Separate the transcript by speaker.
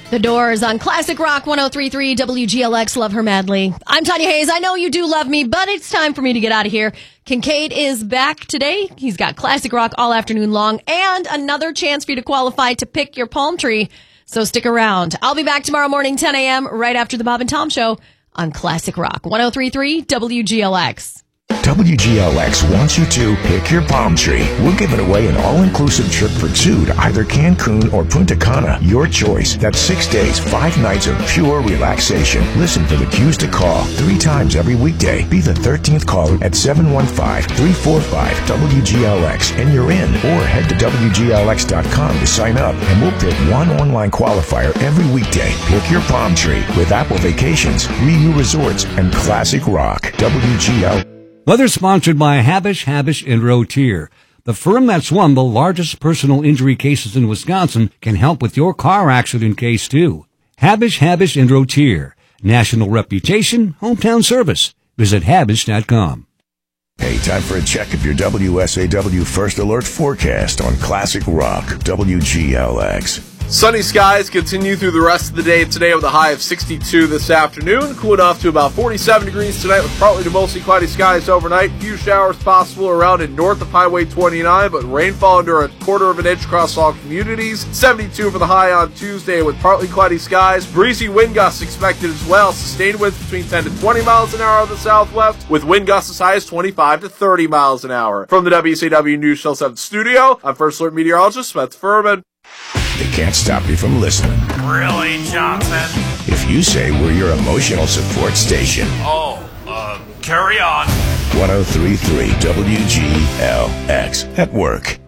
Speaker 1: The Doors on Classic Rock 103.3 WGLX. Love her madly. I'm Tanya Hayes. I know you do love me, but it's time for me to get out of here. Kincaid is back today. He's got Classic Rock all afternoon long and another chance for you to qualify to pick your palm tree. So stick around. I'll be back tomorrow morning, 10 a.m., right after the Bob and Tom Show on Classic Rock 103.3 WGLX.
Speaker 2: WGLX wants you to pick your palm tree. We're giving away an all-inclusive trip for two to either Cancun or Punta Cana. Your choice. That's 6 days, 5 nights of pure relaxation. Listen for the cues to call 3 times every weekday. Be the 13th caller at 715-345-WGLX and you're in. Or head to WGLX.com to sign up and we'll pick one online qualifier every weekday. Pick your palm tree with Apple Vacations, Ryu Resorts, and Classic Rock. WGL.
Speaker 3: Weather sponsored by Habish, and Rotier. The firm that's won the largest personal injury cases in Wisconsin can help with your car accident case, too. Habish, and Rotier. National reputation, hometown service. Visit Habish.com.
Speaker 2: Hey, time for a check of your WSAW First Alert forecast on Classic Rock, WGLX.
Speaker 4: Sunny skies continue through the rest of the day today with a high of 62 this afternoon. Cooling off to about 47 degrees tonight with partly to mostly cloudy skies overnight. Few showers possible around and north of Highway 29, but rainfall under a quarter of an inch across all communities. 72 for the high on Tuesday with partly cloudy skies. Breezy wind gusts expected as well. Sustained winds between 10 to 20 miles an hour on the southwest with wind gusts as high as 25 to 30 miles an hour. From the WCW News Channel 7 studio, I'm First Alert meteorologist Smith Furman.
Speaker 2: They can't stop you from listening.
Speaker 5: Really, Johnson?
Speaker 2: If you say we're your emotional support station.
Speaker 5: Carry on.
Speaker 2: 103.3 WGLX at work.